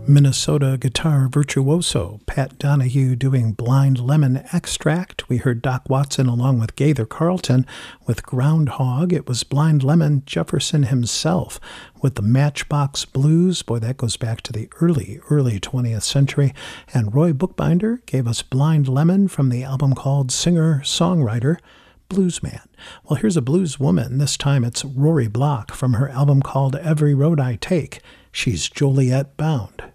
Minnesota guitar virtuoso Pat Donahue doing Blind Lemon Extract. We heard Doc Watson along with Gaither Carlton with Groundhog. It was Blind Lemon Jefferson himself with the Matchbox Blues. Boy, that goes back to the early 20th century. And Roy Bookbinder gave us Blind Lemon from the album called Singer-Songwriter Bluesman. Well, here's a blues woman. This time it's Rory Block from her album called Every Road I Take. She's Joliet Bound.